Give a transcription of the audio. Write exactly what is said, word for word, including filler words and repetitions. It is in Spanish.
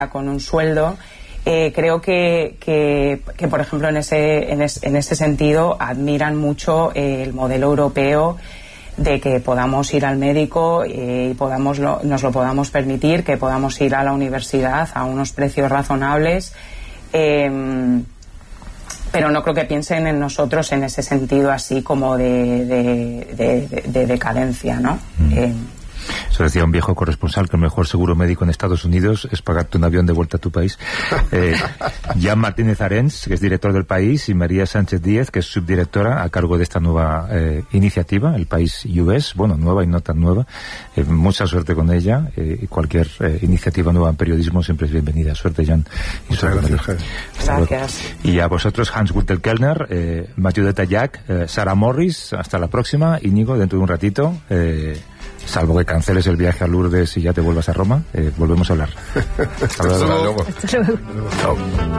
con un sueldo. Eh, creo que, que, que, por ejemplo, en ese, en, es, en ese sentido admiran mucho eh, el modelo europeo de que podamos ir al médico eh, y podamos lo, nos lo podamos permitir, que podamos ir a la universidad a unos precios razonables. Eh, pero no creo que piensen en nosotros en ese sentido así como de, de, de, de, de decadencia, ¿no? Mm. Eh, Eso decía un viejo corresponsal, que el mejor seguro médico en Estados Unidos es pagarte un avión de vuelta a tu país. Eh, Jan Martínez Arens, que es director del País, y María Sánchez Díez, que es subdirectora a cargo de esta nueva eh, iniciativa, el País U S, bueno, nueva y no tan nueva. Eh, mucha suerte con ella, eh, y cualquier eh, iniciativa nueva en periodismo siempre es bienvenida. Suerte, Jan. Y suerte, gracias. Gracias. Y a vosotros, Hans Gutel Kellner, eh, Mathieu de Tallac, eh, Sara Morris, hasta la próxima. Íñigo, dentro de un ratito. Eh, Salvo que canceles el viaje a Lourdes y ya te vuelvas a Roma, eh, volvemos a hablar. Hasta luego. Hasta luego. Chao.